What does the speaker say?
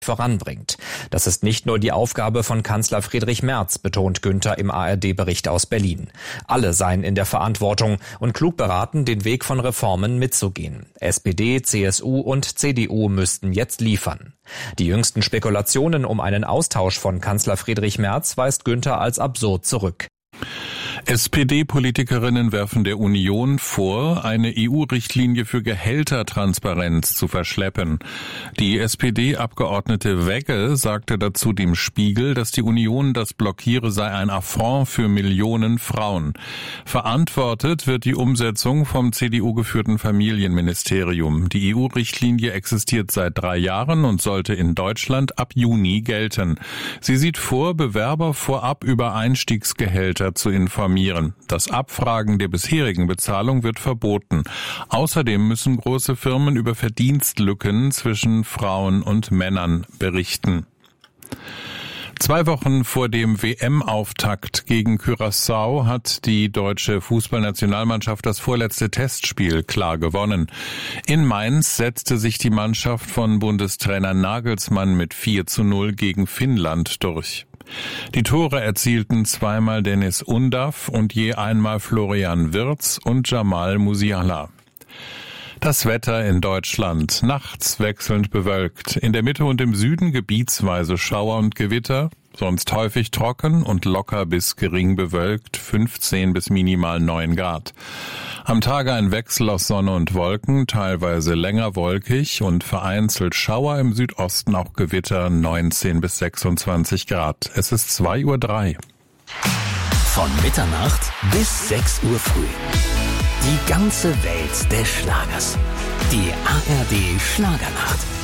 voranbringt. Das ist nicht nur die Aufgabe von Kanzler Friedrich Merz, betont Günther im ARD-Bericht aus Berlin. Alle seien in der Verantwortung und klug beraten, den Weg von Reformen mitzugehen. SPD, CSU und CDU müssten jetzt liefern. Die jüngsten Spekulationen um einen Austausch von Kanzler Friedrich Merz weist Günther als absurd zurück. SPD-Politikerinnen werfen der Union vor, eine EU-Richtlinie für Gehältertransparenz zu verschleppen. Die SPD-Abgeordnete Wegge sagte dazu dem Spiegel, dass die Union das blockiere, sei ein Affront für Millionen Frauen. Verantwortet wird die Umsetzung vom CDU-geführten Familienministerium. Die EU-Richtlinie existiert seit 3 Jahren und sollte in Deutschland ab Juni gelten. Sie sieht vor, Bewerber vorab über Einstiegsgehälter zu informieren. Das Abfragen der bisherigen Bezahlung wird verboten. Außerdem müssen große Firmen über Verdienstlücken zwischen Frauen und Männern berichten. 2 Wochen vor dem WM-Auftakt gegen Curaçao hat die deutsche Fußballnationalmannschaft das vorletzte Testspiel klar gewonnen. In Mainz setzte sich die Mannschaft von Bundestrainer Nagelsmann mit 4:0 gegen Finnland durch. Die Tore erzielten zweimal Dennis Undav und je einmal Florian Wirtz und Jamal Musiala. Das Wetter in Deutschland: nachts wechselnd bewölkt, in der Mitte und im Süden gebietsweise Schauer und Gewitter, sonst häufig trocken und locker bis gering bewölkt, 15 bis minimal 9 Grad. Am Tage ein Wechsel aus Sonne und Wolken, teilweise länger wolkig und vereinzelt Schauer, im Südosten auch Gewitter, 19 bis 26 Grad. Es ist 2:03 Uhr. Von Mitternacht bis 6 Uhr früh. Die ganze Welt des Schlagers. Die ARD Schlagernacht.